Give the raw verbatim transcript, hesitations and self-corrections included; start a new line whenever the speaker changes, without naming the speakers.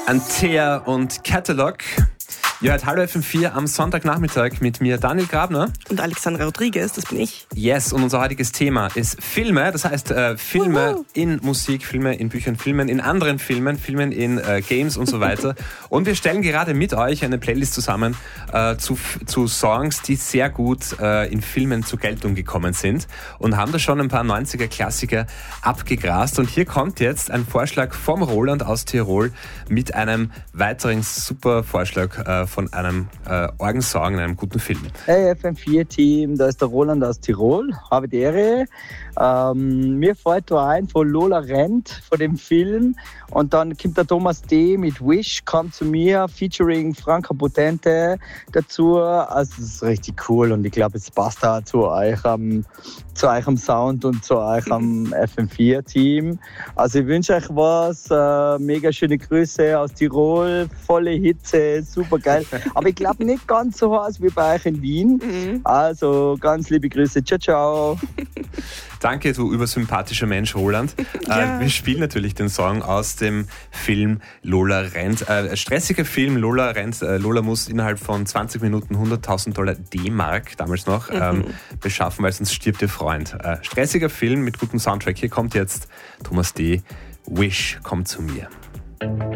Antea und Catalog. Ihr hört Hallo F M vier am Sonntagnachmittag mit mir, Daniel Grabner.
Und Alexandra Rodriguez, das bin ich.
Yes, und unser heutiges Thema ist Filme. Das heißt, äh, Filme
Uhu.
in Musik, Filme in Büchern, Filmen in anderen Filmen, Filmen in äh, Games und so weiter. Und wir stellen gerade mit euch eine Playlist zusammen äh, zu, zu Songs, die sehr gut äh, in Filmen zur Geltung gekommen sind. Und haben da schon ein paar neunziger-Klassiker abgegrast. Und hier kommt jetzt ein Vorschlag vom Roland aus Tirol mit einem weiteren super Vorschlag äh, von einem äh, Orgensong in einem guten Film.
Hey F M vier Team, da ist der Roland aus Tirol, habe die Ehre. Ähm, mir fällt da ein von Lola Rent, von dem Film, und dann kommt der Thomas D. mit Wish, kommt zu mir, featuring Franca Potente dazu. Also es ist richtig cool und ich glaube, es passt auch zu eurem, zu eurem Sound und zu eurem F M vier Team. Also ich wünsche euch was, äh, mega schöne Grüße aus Tirol, volle Hitze, super geil. Aber ich glaube nicht ganz so heiß wie bei euch in Wien.
Mhm.
Also ganz liebe Grüße, ciao, ciao.
Danke, du übersympathischer Mensch, Roland.
Ja.
Äh, wir spielen natürlich den Song aus dem Film Lola rennt. Äh, stressiger Film, Lola rennt. Äh, Lola muss innerhalb von zwanzig Minuten hunderttausend Dollar D-Mark, damals noch, ähm,
Mhm.
beschaffen, weil sonst stirbt ihr Freund. Äh, stressiger Film mit gutem Soundtrack. Hier kommt jetzt Thomas D. Wish, komm zu mir.